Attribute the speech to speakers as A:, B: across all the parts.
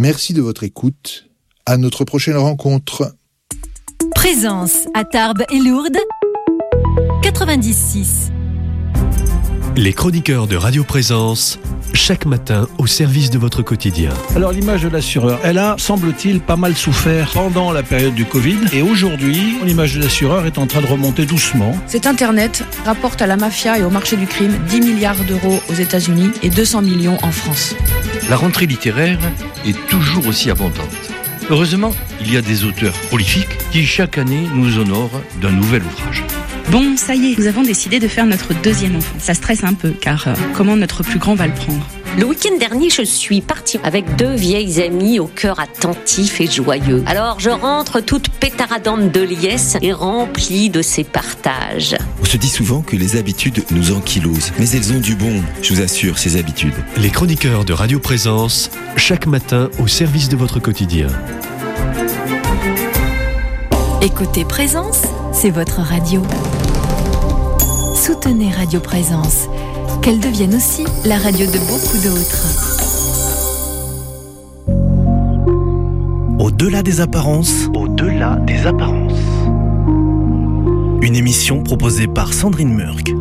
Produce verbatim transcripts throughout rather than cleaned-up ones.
A: Merci de votre écoute. À notre prochaine rencontre.
B: Présence à Tarbes et Lourdes, quatre-vingt-dix six.
C: Les chroniqueurs de Radio Présence, chaque matin au service de votre quotidien.
D: Alors l'image de l'assureur, elle a, semble-t-il, pas mal souffert pendant la période du Covid. Et aujourd'hui, l'image de l'assureur est en train de remonter doucement.
E: Cet Internet rapporte à la mafia et au marché du crime dix milliards d'euros aux États-Unis et deux cents millions en France.
F: La rentrée littéraire est toujours aussi abondante. Heureusement, il y a des auteurs prolifiques qui chaque année nous honorent d'un nouvel ouvrage.
G: Bon, ça y est, nous avons décidé de faire notre deuxième enfant. Ça stresse un peu, car euh, comment notre plus grand va le prendre ?
H: Le week-end dernier, je suis partie avec deux vieilles amies au cœur attentif et joyeux. Alors, je rentre toute pétaradante de liesse et remplie de ces partages.
I: On se dit souvent que les habitudes nous ankylosent, mais elles ont du bon, je vous assure, ces habitudes.
C: Les chroniqueurs de Radio Présence, chaque matin au service de votre quotidien.
B: Écoutez Présence, c'est votre radio. Soutenez Radio Présence, qu'elle devienne aussi la radio de beaucoup d'autres.
J: Au-delà des apparences,
K: au-delà des apparences.
J: Une émission proposée par Sandrine Murk.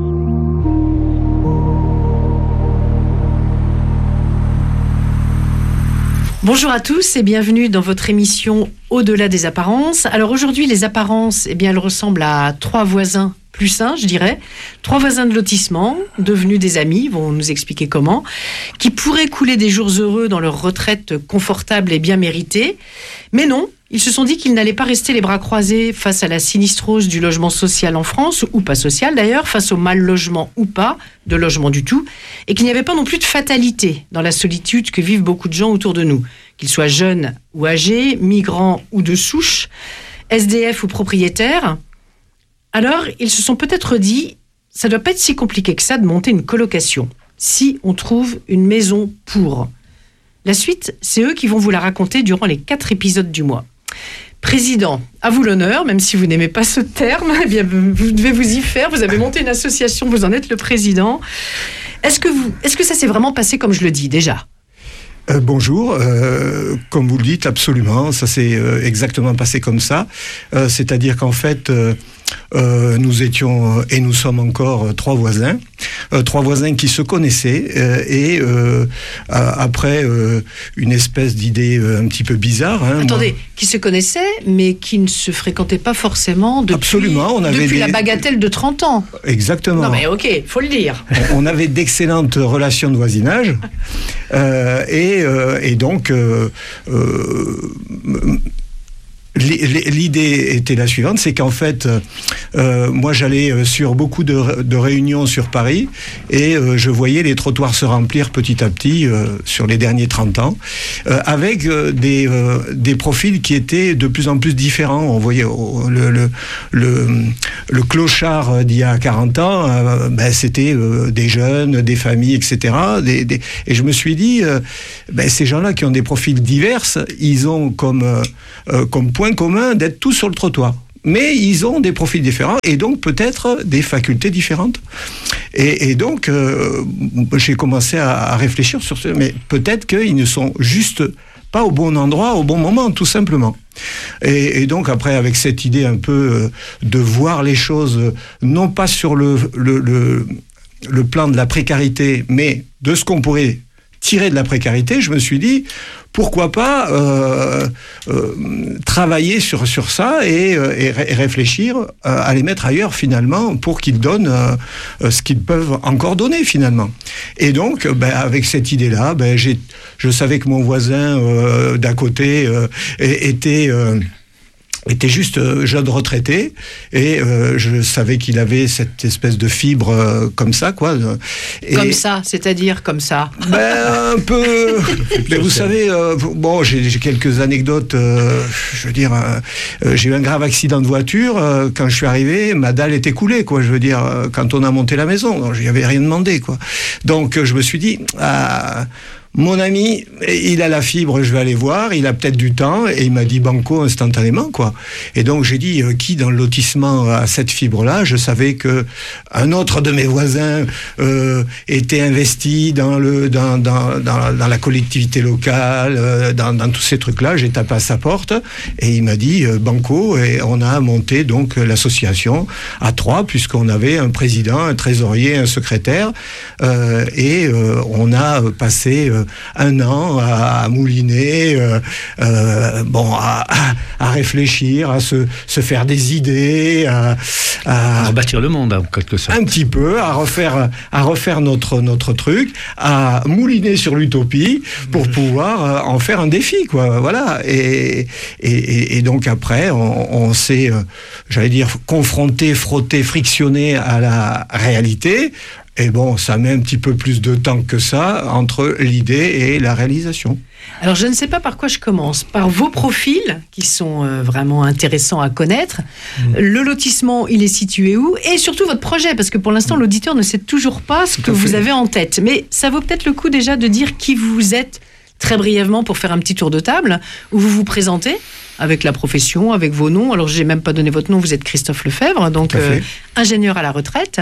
L: Bonjour à tous et bienvenue dans votre émission Au-delà des apparences. Alors aujourd'hui, les apparences, eh bien, elles ressemblent à trois voisins plus un, je dirais. Trois voisins de lotissement, devenus des amis, vont nous expliquer comment, qui pourraient couler des jours heureux dans leur retraite confortable et bien méritée. Mais non, ils se sont dit qu'ils n'allaient pas rester les bras croisés face à la sinistrose du logement social en France, ou pas social d'ailleurs, face au mal logement ou pas, de logement du tout, et qu'il n'y avait pas non plus de fatalité dans la solitude que vivent beaucoup de gens autour de nous, qu'ils soient jeunes ou âgés, migrants ou de souche, S D F ou propriétaires. Alors, ils se sont peut-être dit, ça doit pas être si compliqué que ça de monter une colocation, si on trouve une maison pour. La suite, c'est eux qui vont vous la raconter durant les quatre épisodes du mois. Président, à vous l'honneur, même si vous n'aimez pas ce terme, eh bien, vous devez vous y faire, vous avez monté une association, vous en êtes le président. Est-ce que, vous, est-ce que ça s'est vraiment passé comme je le dis déjà ?
M: Euh, bonjour, euh, comme vous le dites, absolument, ça s'est euh, exactement passé comme ça. Euh, c'est-à-dire qu'en fait, euh, euh, nous étions euh, et nous sommes encore euh, trois voisins, euh, trois voisins qui se connaissaient euh, et euh, après euh, une espèce d'idée euh, un petit peu bizarre. Hein,
L: Attendez,
M: moi.
L: Qui se connaissaient, mais qui ne se fréquentaient pas forcément depuis,
M: absolument, on avait
L: depuis
M: des...
L: la bagatelle de trente ans.
M: Exactement.
L: Non mais ok, faut le dire.
M: On avait d'excellentes relations de voisinage euh, et Euh, et donc, euh, euh, l'idée était la suivante, c'est qu'en fait, euh, moi j'allais sur beaucoup de, de réunions sur Paris et euh, je voyais les trottoirs se remplir petit à petit euh, sur les derniers trente ans, euh, avec euh, des, euh, des profils qui étaient de plus en plus différents. On voyait euh, le, le, le, le clochard d'il y a quarante ans, euh, ben, c'était euh, des jeunes, des familles, et cetera. Des, des, et je me suis dit, euh, ben, ces gens-là qui ont des profils divers, ils ont comme, euh, comme point commun d'être tous sur le trottoir. Mais ils ont des profils différents et donc peut-être des facultés différentes. Et, et donc, euh, j'ai commencé à, à réfléchir sur ce... Mais peut-être qu'ils ne sont juste pas au bon endroit, au bon moment, tout simplement. Et, et donc, après, avec cette idée un peu euh, de voir les choses, non pas sur le, le, le, le plan de la précarité, mais de ce qu'on pourrait tirer de la précarité, je me suis dit... Pourquoi pas euh, euh, travailler sur, sur ça et, euh, et, ré- et réfléchir euh, à les mettre ailleurs finalement pour qu'ils donnent euh, ce qu'ils peuvent encore donner finalement. Et donc, ben, avec cette idée-là, ben, j'ai, je savais que mon voisin euh, d'à côté euh, était... Euh, était juste euh, jeune retraité et euh, je savais qu'il avait cette espèce de fibre euh, comme ça quoi. Et
L: comme ça, c'est-à-dire comme ça.
M: Ben un peu. Mais vous savez, euh, bon, j'ai, j'ai quelques anecdotes. Euh, je veux dire, euh, j'ai eu un grave accident de voiture euh, quand je suis arrivé, ma dalle était coulée quoi. Je veux dire, euh, quand on a monté la maison, je n'y avais rien demandé quoi. Donc je me suis dit. Ah, mon ami, il a la fibre, je vais aller voir, il a peut-être du temps, et il m'a dit banco instantanément, quoi. Et donc j'ai dit, euh, qui dans le lotissement a cette fibre-là? Je savais que un autre de mes voisins euh, était investi dans, le, dans, dans, dans, dans la collectivité locale, euh, dans, dans tous ces trucs-là. J'ai tapé à sa porte, et il m'a dit euh, banco, et on a monté donc l'association à trois, puisqu'on avait un président, un trésorier, un secrétaire, euh, et euh, on a passé... Euh, un an à, à mouliner, euh, euh, bon, à, à réfléchir, à se, se faire des idées, à, à,
F: à rebâtir le monde, en quelque sorte.
M: Un petit peu, à refaire, à refaire notre, notre truc, à mouliner sur l'utopie pour pouvoir en faire un défi, quoi. Voilà. Et, et, et donc après, on, on s'est, j'allais dire, confronté, frotté, frictionné à la réalité. Et bon, ça met un petit peu plus de temps que ça entre l'idée et la réalisation.
L: Alors, je ne sais pas par quoi je commence. Par vos profils, qui sont euh, vraiment intéressants à connaître. Mmh. Le lotissement, il est situé où? Et surtout, votre projet, parce que pour l'instant, mmh. l'auditeur ne sait toujours pas ce Tout que vous avez en tête. Mais ça vaut peut-être le coup déjà de dire qui vous êtes, très brièvement, pour faire un petit tour de table, où vous vous présentez avec la profession, avec vos noms. Alors, je n'ai même pas donné votre nom, vous êtes Christophe Lefebvre, donc euh, ingénieur à la retraite.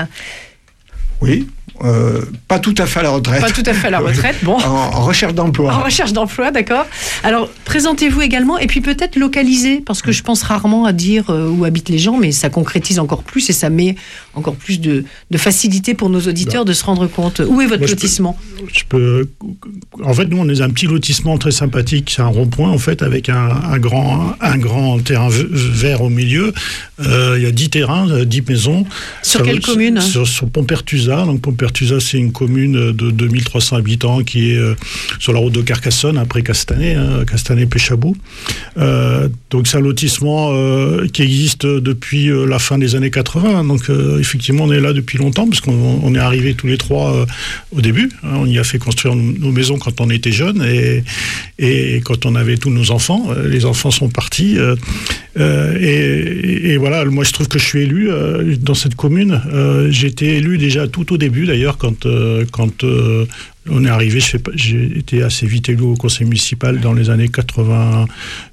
M: Oui, euh, pas tout à fait à la retraite.
L: Pas tout à fait à la retraite, bon.
M: En, en recherche d'emploi.
L: En recherche d'emploi, d'accord. Alors, présentez-vous également, et puis peut-être localisez, parce que je pense rarement à dire euh, où habitent les gens, mais ça concrétise encore plus, et ça met encore plus de, de facilité pour nos auditeurs bah. de se rendre compte. Où est votre Moi, lotissement?
N: je peux, je peux... En fait, nous, on est un petit lotissement très sympathique, c'est un rond-point, en fait, avec un, un, grand, un grand terrain vert au milieu. Euh, il y a dix terrains, dix maisons.
L: Sur ça, quelle commune?
N: Sur, sur Pompertusa. Donc Pompertusa, c'est une commune de deux mille trois cents habitants qui est euh, sur la route de Carcassonne, après Castanet, hein, Castanet-Péchabou. Euh, donc c'est un lotissement euh, qui existe depuis euh, la fin des années quatre-vingts. Donc euh, effectivement, on est là depuis longtemps, parce qu'on on est arrivés tous les trois euh, au début. Hein, on y a fait construire nos, nos maisons quand on était jeunes, et, et quand on avait tous nos enfants. Euh, les enfants sont partis. Euh, euh, et, et voilà, moi je trouve que je suis élu euh, dans cette commune. Euh, j'ai été élu déjà tout Tout au début d'ailleurs, quand, euh, quand euh, on est arrivé, j'ai été assez vite élu au conseil municipal dans les années quatre-vingts,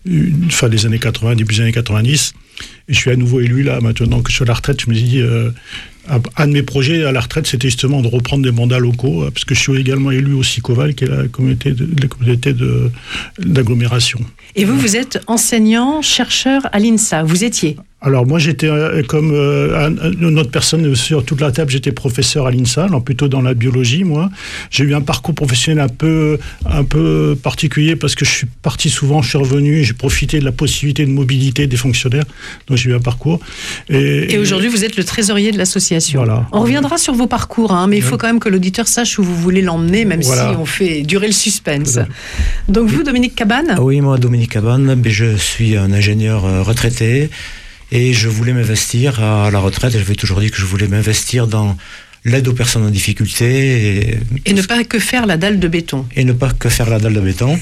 N: fin des années quatre-vingts, début des années quatre-vingt-dix. Et je suis à nouveau élu là, maintenant que je suis à la retraite. Je me dis, euh, un de mes projets à la retraite, c'était justement de reprendre des mandats locaux, parce que je suis également élu au SICOVAL, qui est la communauté de, la communauté de, d'agglomération.
L: Et vous, vous êtes enseignant, chercheur à l'INSA, vous étiez?
N: Alors moi j'étais euh, comme euh, une autre personne sur toute la table, j'étais professeur à l'INSA, alors plutôt dans la biologie moi. J'ai eu un parcours professionnel un peu, un peu particulier, parce que je suis parti souvent, je suis revenu, j'ai profité de la possibilité de mobilité des fonctionnaires, donc j'ai eu un parcours. Et,
L: et aujourd'hui vous êtes le trésorier de l'association.
N: Voilà.
L: On reviendra sur vos parcours, hein, mais il faut quand même que l'auditeur sache où vous voulez l'emmener, même voilà. si on fait durer le suspense. Donc vous, Dominique Cabane?
O: Oui, moi Dominique Cabane, je suis un ingénieur retraité. Et je voulais m'investir à la retraite, et j'avais toujours dit que je voulais m'investir dans l'aide aux personnes en difficulté.
L: Et, et ne pas que faire la dalle de béton.
O: Et ne pas que faire la dalle de béton.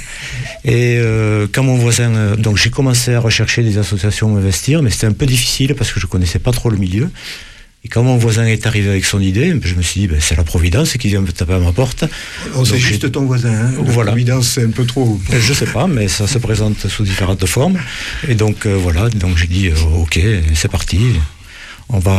O: Et euh, quand mon voisin... Euh, donc j'ai commencé à rechercher des associations où m'investir, mais c'était un peu difficile parce que je ne connaissais pas trop le milieu. Et quand mon voisin est arrivé avec son idée, je me suis dit, ben, c'est la Providence qui vient me taper à ma porte.
M: On sait juste ton voisin, hein. La voilà. Providence, c'est un peu trop.
O: Je sais pas, mais ça se présente sous différentes formes. Et donc, euh, voilà, donc j'ai dit, euh, ok, c'est parti, on va